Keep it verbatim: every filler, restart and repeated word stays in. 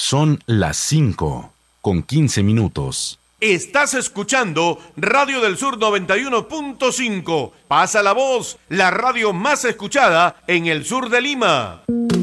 Son las cinco con quince minutos. Estás escuchando Radio del Sur noventa y uno punto cinco. Pasa la voz, la radio más escuchada en el sur de Lima.